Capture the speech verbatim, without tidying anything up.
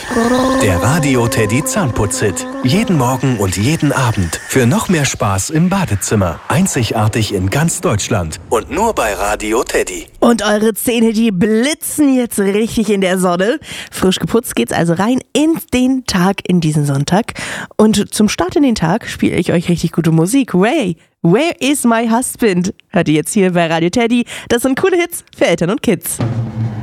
Der Radio Teddy Zahnputz-Hit. Jeden Morgen und jeden Abend. Für noch mehr Spaß im Badezimmer. Einzigartig in ganz Deutschland. Und nur bei Radio Teddy. Und eure Zähne, die blitzen jetzt richtig in der Sonne. Frisch geputzt geht's also rein in den Tag, in diesen Sonntag. Und zum Start in den Tag spiele ich euch richtig gute Musik. Ray, Where is my husband? Hört ihr jetzt hier bei Radio Teddy. Das sind coole Hits für Eltern und Kids.